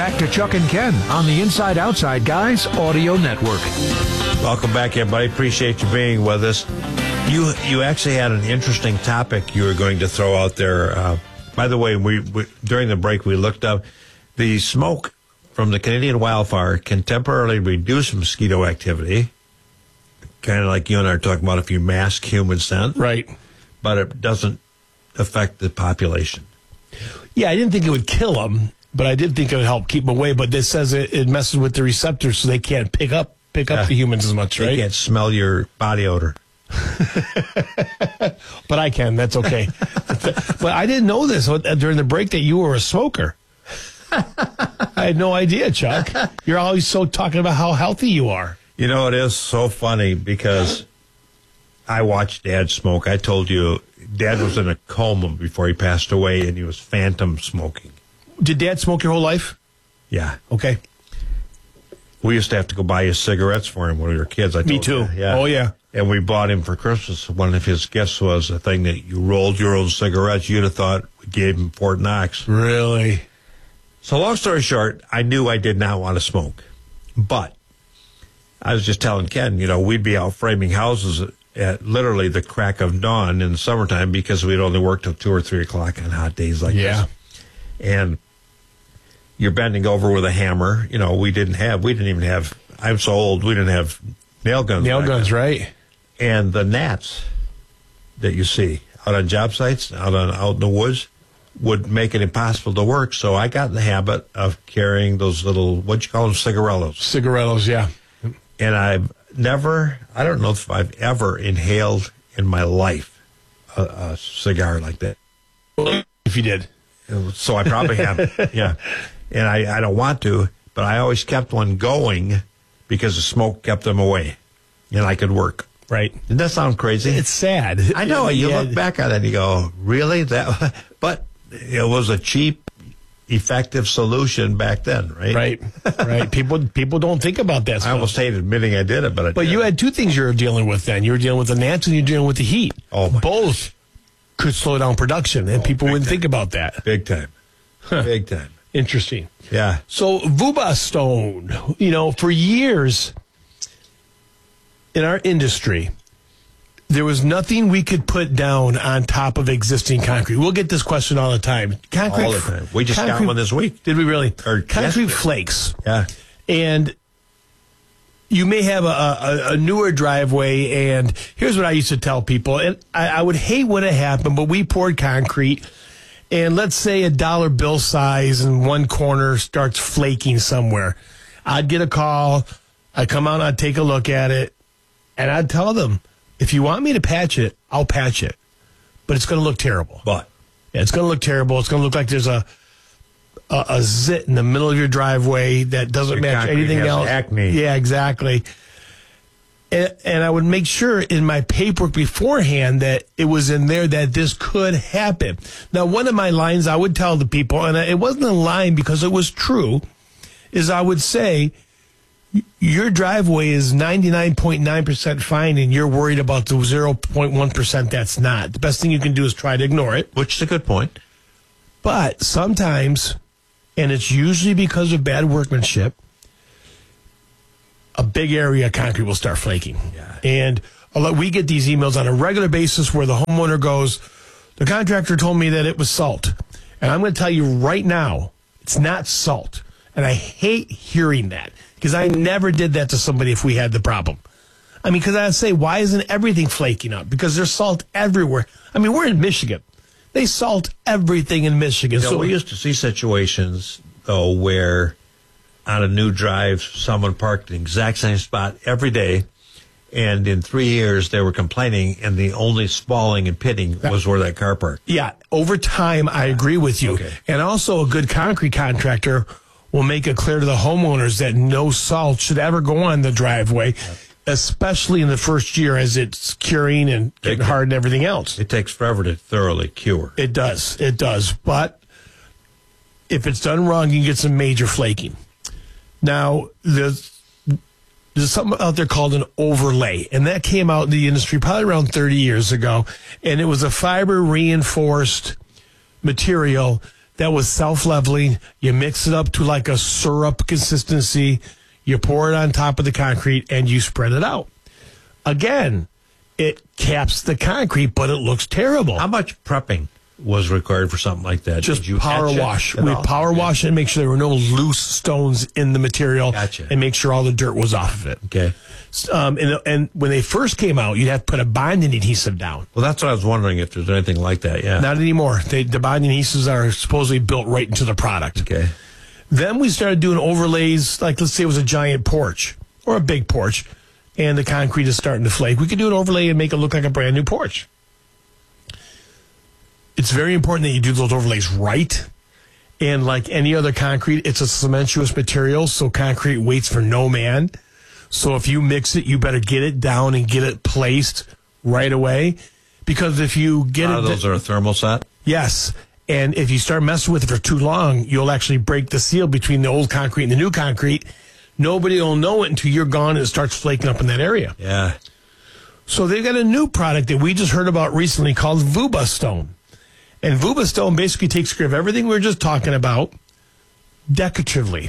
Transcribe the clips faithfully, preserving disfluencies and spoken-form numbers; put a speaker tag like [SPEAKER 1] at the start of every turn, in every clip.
[SPEAKER 1] back to Chuck and Ken on the Inside Outside Guys Audio Network.
[SPEAKER 2] Welcome back, everybody. Appreciate you being with us. You you actually had an interesting topic you were going to throw out there. Uh, by the way, we, we during the break we looked up the smoke from the Canadian wildfire can temporarily reduce mosquito activity, kind of like you and I are talking about if you mask human scent.
[SPEAKER 3] Right.
[SPEAKER 2] But it doesn't affect the population.
[SPEAKER 3] Yeah, I didn't think it would kill them, but I did think it would help keep them away. But this says it, it messes with the receptors so they can't pick up pick up
[SPEAKER 2] Yeah.
[SPEAKER 3] the humans as much, right?
[SPEAKER 2] They can't smell your body odor.
[SPEAKER 3] But I can. That's okay. But I didn't know this during the break that you were a smoker. I had no idea, Chuck. You're always so talking about how healthy you are.
[SPEAKER 2] You know, it is so funny because I watched Dad smoke. I told you, Dad was in a coma before he passed away, and he was phantom smoking.
[SPEAKER 3] Did Dad smoke your whole life?
[SPEAKER 2] Yeah.
[SPEAKER 3] Okay.
[SPEAKER 2] We used to have to go buy his cigarettes for him when we were kids. I told
[SPEAKER 3] Me too.
[SPEAKER 2] You. Yeah.
[SPEAKER 3] Oh, yeah.
[SPEAKER 2] And we bought him for Christmas. One of his gifts was a thing that you rolled your own cigarettes. You'd have thought we gave him Fort Knox.
[SPEAKER 3] Really?
[SPEAKER 2] So long story short, I knew I did not want to smoke. But I was just telling Ken, you know, we'd be out framing houses at literally the crack of dawn in the summertime because we'd only work till two or three o'clock on hot days like
[SPEAKER 3] Yeah.
[SPEAKER 2] this. And you're bending over with a hammer. You know, we didn't have, we didn't even have, I'm so old, we didn't have nail guns.
[SPEAKER 3] Nail
[SPEAKER 2] back
[SPEAKER 3] guns,
[SPEAKER 2] then.
[SPEAKER 3] right?
[SPEAKER 2] And the gnats that you see out on job sites, out on out in the woods, would make it impossible to work. So I got in the habit of carrying those little, what you call them, cigarellos.
[SPEAKER 3] Cigarettos, yeah.
[SPEAKER 2] And I've never, I don't know if I've ever inhaled in my life a, a cigar like that.
[SPEAKER 3] If you did.
[SPEAKER 2] So I probably have, yeah. And I, I don't want to, but I always kept one going because the smoke kept them away, and I could work.
[SPEAKER 3] Right.
[SPEAKER 2] Doesn't that sound crazy?
[SPEAKER 3] It's sad.
[SPEAKER 2] I know. You
[SPEAKER 3] Yeah.
[SPEAKER 2] look back on it and you go, really? That? But it was a cheap, effective solution back then, right?
[SPEAKER 3] Right. Right. People people don't think about that
[SPEAKER 2] I
[SPEAKER 3] stuff.
[SPEAKER 2] almost hate admitting I did it, but I
[SPEAKER 3] But
[SPEAKER 2] did.
[SPEAKER 3] you had two things you were dealing with then. You were dealing with the gnats and you were dealing with the heat.
[SPEAKER 2] Oh, my
[SPEAKER 3] Both could slow down production, and
[SPEAKER 2] Oh,
[SPEAKER 3] people
[SPEAKER 2] big
[SPEAKER 3] wouldn't
[SPEAKER 2] time.
[SPEAKER 3] think about that.
[SPEAKER 2] Big time. Big time.
[SPEAKER 3] Interesting.
[SPEAKER 2] Yeah.
[SPEAKER 3] So Vubastone, you know, for years in our industry, there was nothing we could put down on top of existing concrete. We'll get this question all the time. Concrete,
[SPEAKER 2] All the time. We just got
[SPEAKER 3] concrete-
[SPEAKER 2] one this week.
[SPEAKER 3] Did we really?
[SPEAKER 2] Or
[SPEAKER 3] concrete
[SPEAKER 2] yesterday.
[SPEAKER 3] flakes.
[SPEAKER 2] Yeah.
[SPEAKER 3] And you may have a, a, a newer driveway, and here's what I used to tell people, and I, I would hate when it happened, but we poured concrete, and let's say a dollar bill size in one corner starts flaking somewhere. I'd get a call, I'd come out, I'd take a look at it, and I'd tell them, if you want me to patch it, I'll patch it, but it's going to look terrible.
[SPEAKER 2] But
[SPEAKER 3] Yeah, it's going to look terrible. It's going to look like there's a a, a zit in the middle of your driveway that doesn't
[SPEAKER 2] Your
[SPEAKER 3] match
[SPEAKER 2] concrete
[SPEAKER 3] anything
[SPEAKER 2] has
[SPEAKER 3] else.
[SPEAKER 2] acne.
[SPEAKER 3] Yeah, exactly. And, and I would make sure in my paperwork beforehand that it was in there that this could happen. Now, one of my lines I would tell the people, and it wasn't a line because it was true, is I would say, your driveway is ninety-nine point nine percent fine and you're worried about the zero point one percent that's not. The best thing you can do is try to ignore it.
[SPEAKER 2] which is a good point.
[SPEAKER 3] But sometimes, and it's usually because of bad workmanship, a big area of concrete will start flaking.
[SPEAKER 2] Yeah.
[SPEAKER 3] And a lot, we get these emails on a regular basis where the homeowner goes, the contractor told me that it was salt. And I'm going to tell you right now, it's not salt. And I hate hearing that because I never did that to somebody if we had the problem. I mean, because I say, why isn't everything flaking out? Because there's salt everywhere. I mean, we're in Michigan. They salt everything in Michigan.
[SPEAKER 2] You know,
[SPEAKER 3] so
[SPEAKER 2] we used to see situations, though, where on a new drive, someone parked in the exact same spot every day, and in three years they were complaining, and the only spalling and pitting was where that car parked.
[SPEAKER 3] Yeah, over time, I agree with you.
[SPEAKER 2] Okay.
[SPEAKER 3] And also, a good concrete contractor will make it clear to the homeowners that no salt should ever go on the driveway, yep. especially in the first year as it's curing and getting
[SPEAKER 2] It-
[SPEAKER 3] hard and everything else.
[SPEAKER 2] It takes forever to thoroughly cure.
[SPEAKER 3] It does. It does. But if it's done wrong, you can get some major flaking. Now, there's, there's something out there called an overlay, and that came out in the industry probably around thirty years ago, and it was a fiber reinforced material that was self-leveling. You mix it up to like a syrup consistency. You pour it on top of the concrete, and you spread it out. Again, it caps the concrete, but it looks terrible.
[SPEAKER 2] How much prepping was required for something like that?
[SPEAKER 3] Just
[SPEAKER 2] Did you
[SPEAKER 3] power
[SPEAKER 2] etch it
[SPEAKER 3] wash.
[SPEAKER 2] at
[SPEAKER 3] We
[SPEAKER 2] all?
[SPEAKER 3] power wash it and make sure there were no loose stones in the material.
[SPEAKER 2] Gotcha.
[SPEAKER 3] And make sure all the dirt was off of it.
[SPEAKER 2] Okay.
[SPEAKER 3] Um, and, and when they first came out, you'd have to put a bonding adhesive down.
[SPEAKER 2] Well, that's what I was wondering, if there's anything like that. Yeah.
[SPEAKER 3] Not anymore. They, the bonding adhesives are supposedly built right into the product.
[SPEAKER 2] Okay.
[SPEAKER 3] Then we started doing overlays, like let's say it was a giant porch or a big porch, and the concrete is starting to flake. We could do an overlay and make it look like a brand new porch. It's very important that you do those overlays right. And like any other concrete, it's a cementitious material, so concrete waits for no man. So if you mix it, you better get it down and get it placed right away. Because if you get
[SPEAKER 2] A lot
[SPEAKER 3] it...
[SPEAKER 2] of those are a thermoset?
[SPEAKER 3] Yes. And if you start messing with it for too long, you'll actually break the seal between the old concrete and the new concrete. Nobody will know it until you're gone and it starts flaking up in that area.
[SPEAKER 2] Yeah.
[SPEAKER 3] So they've got a new product that we just heard about recently called Vuba Stone. And Vuba Stone basically takes care of everything we were just talking about decoratively.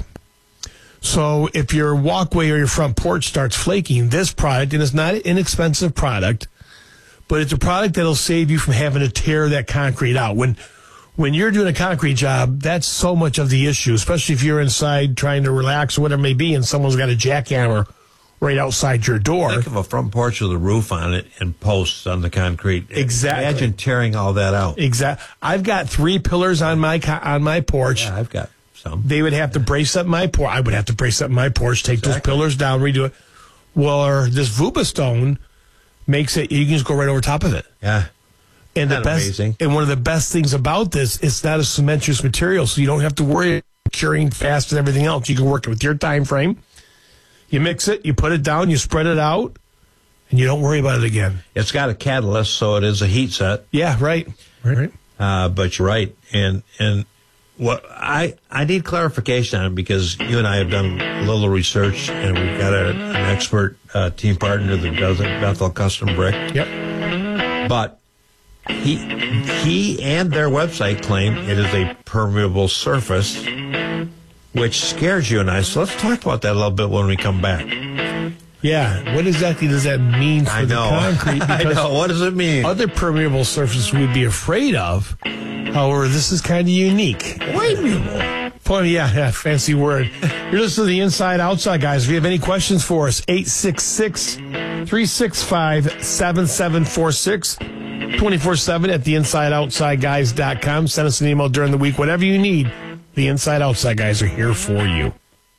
[SPEAKER 3] So if your walkway or your front porch starts flaking, this product, and it's not an inexpensive product, but it's a product that'll save you from having to tear that concrete out. When when you're doing a concrete job, that's so much of the issue, especially if you're inside trying to relax or whatever it may be, and someone's got a jackhammer right outside your door.
[SPEAKER 2] Think of a front porch with a roof on it and posts on the concrete.
[SPEAKER 3] Exactly.
[SPEAKER 2] Imagine tearing all that out.
[SPEAKER 3] Exactly. I've got three pillars on my co- on my porch.
[SPEAKER 2] Yeah, I've got some.
[SPEAKER 3] They would have to brace up my porch. I would have to brace up my porch, take
[SPEAKER 2] Exactly.
[SPEAKER 3] those pillars down, redo it. Well, or this Vuba Stone makes it, you can just go right over top of it.
[SPEAKER 2] Yeah.
[SPEAKER 3] And the
[SPEAKER 2] Isn't that
[SPEAKER 3] best,
[SPEAKER 2] amazing?
[SPEAKER 3] and one of the best things about this, it's not a cementitious material, so you don't have to worry about curing fast and everything else. You can work it with your time frame. You mix it, you put it down, you spread it out, and you don't worry about it again.
[SPEAKER 2] It's got a catalyst, so it is a heat set.
[SPEAKER 3] Yeah, right. Right, right.
[SPEAKER 2] Uh, but you're right. And and what I I need clarification on it, because you and I have done a little research, and we've got a, an expert uh, team partner that does it, Bethel Custom Brick.
[SPEAKER 3] Yep.
[SPEAKER 2] But he he and their website claim it is a permeable surface, which scares you and I. So let's talk about that a little bit when we come back.
[SPEAKER 3] Yeah. What exactly does that mean for
[SPEAKER 2] I
[SPEAKER 3] the
[SPEAKER 2] know.
[SPEAKER 3] concrete?
[SPEAKER 2] I
[SPEAKER 3] Because
[SPEAKER 2] know. What does it mean?
[SPEAKER 3] other permeable surfaces we'd be afraid of. However, this is kind of unique.
[SPEAKER 2] Permeable.
[SPEAKER 3] Boy, yeah, yeah, fancy word. You're listening to the Inside Outside, guys. If you have any questions for us, eight six six, three six five, seven seven four six, twenty-four seven at the inside outside guys dot com. Send us an email during the week. Whatever you need, the Inside Outside guys are here for you.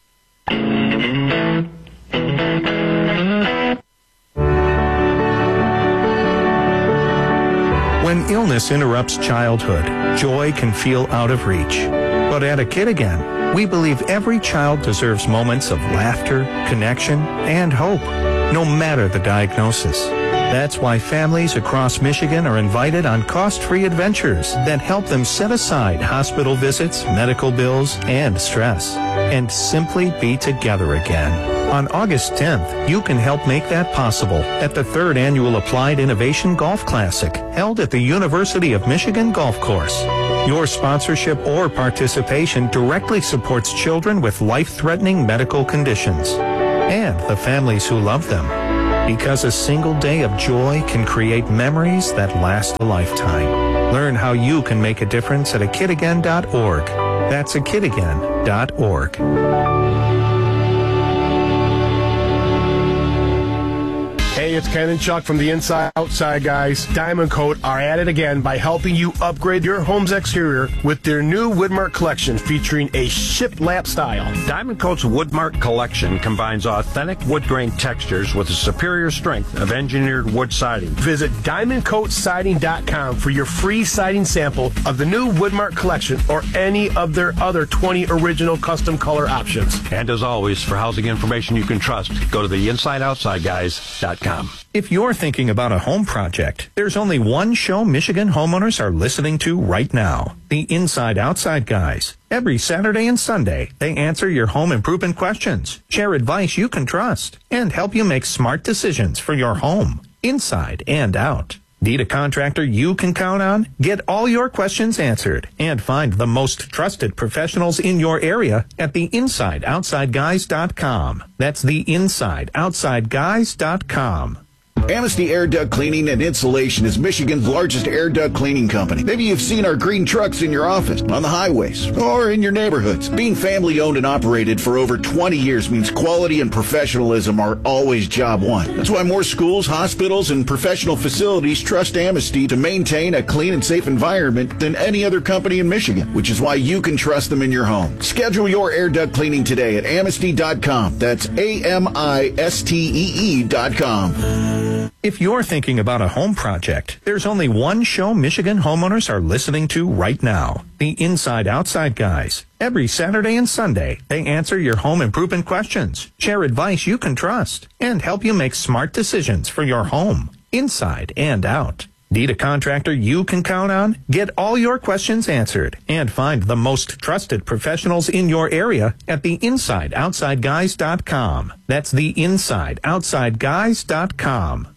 [SPEAKER 4] When illness interrupts childhood, joy can feel out of reach. But at A Kid Again, we believe every child deserves moments of laughter, connection, and hope, no matter the diagnosis. That's why families across Michigan are invited on cost-free adventures that help them set aside hospital visits, medical bills, and stress, and simply be together again. On August tenth, you can help make that possible at the third annual Applied Innovation Golf Classic, held at the University of Michigan Golf Course. Your sponsorship or participation directly supports children with life-threatening medical conditions and the families who love them. Because a single day of joy can create memories that last a lifetime. Learn how you can make a difference at a kid again dot org. That's a kid again dot org.
[SPEAKER 3] Hey, it's Ken and Chuck from the Inside Outside guys. Diamond Coat are at it again by helping you upgrade your home's exterior with their new Woodmark collection featuring a shiplap style.
[SPEAKER 5] Diamond Coat's Woodmark collection combines authentic wood grain textures with a superior strength of engineered wood siding.
[SPEAKER 3] Visit diamond coat siding dot com for your free siding sample of the new Woodmark collection or any of their other twenty original custom color options.
[SPEAKER 5] And as always, for housing information you can trust, go to the inside outside guys dot com.
[SPEAKER 4] If you're thinking about a home project, there's only one show Michigan homeowners are listening to right now. The Inside Outside Guys. Every Saturday and Sunday, they answer your home improvement questions, share advice you can trust, and help you make smart decisions for your home, inside and out. Need a contractor you can count on? Get all your questions answered and find the most trusted professionals in your area at the inside outside guys dot com. That's the inside outside guys dot com.
[SPEAKER 6] Amnesty Air Duct Cleaning and Insulation is Michigan's largest air duct cleaning company. Maybe you've seen our green trucks in your office, on the highways, or in your neighborhoods. Being family owned and operated for over twenty years means quality and professionalism are always job one. That's why more schools, hospitals, and professional facilities trust Amnesty to maintain a clean and safe environment than any other company in Michigan, which is why you can trust them in your home. Schedule your air duct cleaning today at amnesty dot com. That's A M I S T E E dot com.
[SPEAKER 4] If you're thinking about a home project, there's only one show Michigan homeowners are listening to right now. The Inside Outside Guys. Every Saturday and Sunday, they answer your home improvement questions, share advice you can trust, and help you make smart decisions for your home, inside and out. Need a contractor you can count on? Get all your questions answered and find the most trusted professionals in your area at the inside outside guys dot com. That's the inside outside guys dot com.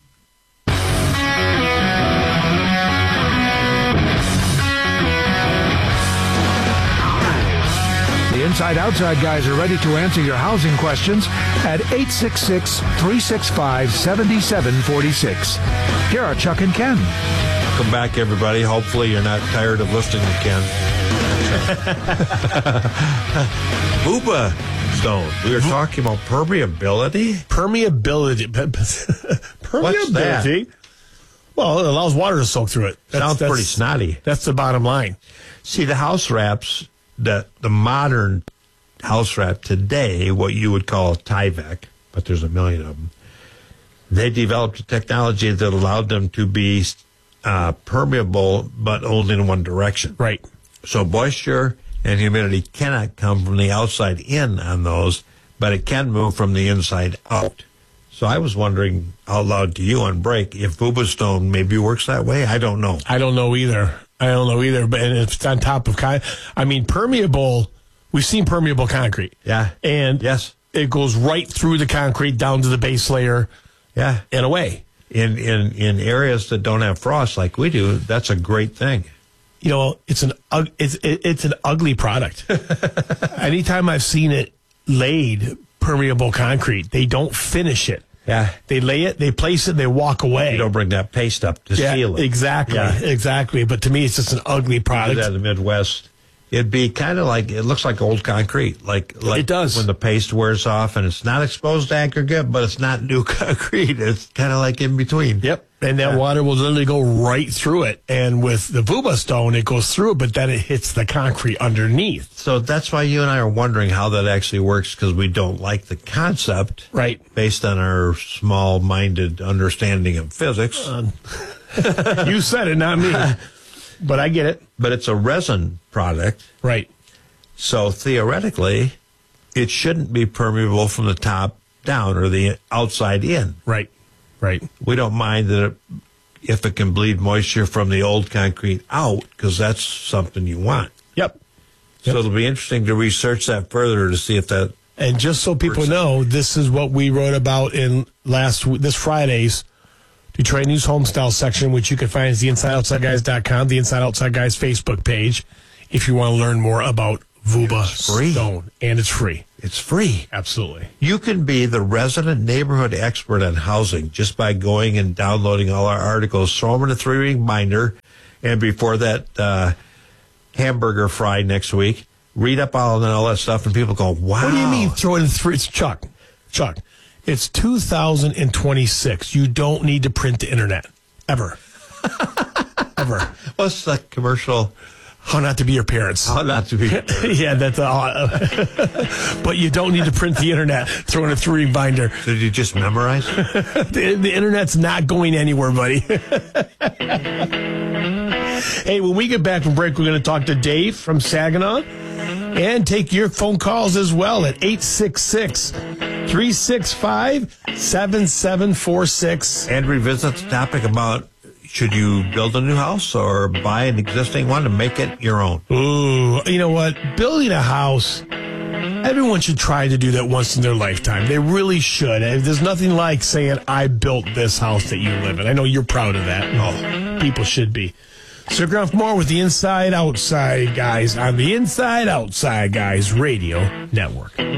[SPEAKER 1] The Inside Outside Guys are ready to answer your housing questions at eight six six, three six five, seven seven four six. Here are Chuck and Ken.
[SPEAKER 2] Welcome back, everybody. Hopefully you're not tired of listening to Ken. Vuba stone. We were talking about permeability.
[SPEAKER 3] Permeability. Permeability.
[SPEAKER 2] What's that?
[SPEAKER 3] Well, it allows water to soak through it. That's,
[SPEAKER 2] Sounds
[SPEAKER 3] that's,
[SPEAKER 2] pretty snotty.
[SPEAKER 3] That's the bottom line.
[SPEAKER 2] See, the house wraps, the, the modern house wrap today, what you would call a Tyvek, but there's a million of them, they developed a technology that allowed them to be uh, permeable, but only in one direction.
[SPEAKER 3] Right.
[SPEAKER 2] So moisture and humidity cannot come from the outside in on those, but it can move from the inside out. So I was wondering out loud to you on break if Vuba Stone maybe works that way. I don't know.
[SPEAKER 3] I don't know either. I don't know either. But and if it's on top of con- I mean, permeable. We've seen permeable concrete.
[SPEAKER 2] Yeah.
[SPEAKER 3] And
[SPEAKER 2] yes,
[SPEAKER 3] it goes right through the concrete down to the base layer.
[SPEAKER 2] Yeah.
[SPEAKER 3] And away.
[SPEAKER 2] In in in areas that don't have frost like we do, that's a great thing.
[SPEAKER 3] You know, it's an it's it's an ugly product. Anytime I've seen it laid permeable concrete, they don't finish it.
[SPEAKER 2] Yeah.
[SPEAKER 3] They lay it, they place it, they walk away.
[SPEAKER 2] You don't bring that paste up to
[SPEAKER 3] yeah,
[SPEAKER 2] seal it.
[SPEAKER 3] Exactly. Yeah. Exactly. But to me, it's just an ugly product.
[SPEAKER 2] We do that in the Midwest. It'd be kind of like, it looks like old concrete. Like, like
[SPEAKER 3] it does.
[SPEAKER 2] When the paste wears off and it's not exposed aggregate, but it's not new concrete. It's kind of like in between.
[SPEAKER 3] Yep. And that yeah. water will literally go right through it. And with the Vuba Stone, it goes through it, but then it hits the concrete underneath.
[SPEAKER 2] So that's why you and I are wondering how that actually works, because we don't like the concept.
[SPEAKER 3] Right.
[SPEAKER 2] Based on our small-minded understanding of physics.
[SPEAKER 3] Um, you said it, not me. But I get it.
[SPEAKER 2] But it's a resin product.
[SPEAKER 3] Right.
[SPEAKER 2] So theoretically, it shouldn't be permeable from the top down or the outside in.
[SPEAKER 3] Right. Right.
[SPEAKER 2] We don't mind that it, if it can bleed moisture from the old concrete out, because that's something you want.
[SPEAKER 3] Yep.
[SPEAKER 2] So
[SPEAKER 3] yep.
[SPEAKER 2] it'll be interesting to research that further to see if that.
[SPEAKER 3] And just so people know, this is what we wrote about in last this Friday's Detroit News Homestyle section, which you can find at the inside outside guys dot com, the Inside Outside Guys Facebook page, if you want to learn more about Vuba Stone. And it's free.
[SPEAKER 2] It's free.
[SPEAKER 3] Absolutely.
[SPEAKER 2] You can be the resident neighborhood expert on housing just by going and downloading all our articles, throw them in a three-ring binder, and before that uh, hamburger fry next week, read up all, all that stuff, and people go, wow.
[SPEAKER 3] What do you mean throw it in three? It's Chuck. Chuck. It's two thousand twenty-six. You don't need to print the internet. Ever. Ever.
[SPEAKER 2] What's the commercial?
[SPEAKER 3] How not to be your parents.
[SPEAKER 2] How not to be your parents.
[SPEAKER 3] Yeah, that's uh, but you don't need to print the internet. Throw in a three binder.
[SPEAKER 2] Did you just memorize?
[SPEAKER 3] the, the internet's not going anywhere, buddy. Hey, when we get back from break, we're going to talk to Dave from Saginaw and take your phone calls as well at eight six six, three six five, seven seven four six.
[SPEAKER 2] And revisit the topic about should you build a new house or buy an existing one and make it your own?
[SPEAKER 3] Ooh, you know what? Building a house Everyone should try to do that once in their lifetime. They really should. There's nothing like saying, I built this house that you live in. I know you're proud of that. Oh, people should be. Stick around for more with the Inside Outside Guys on the Inside Outside Guys Radio Network.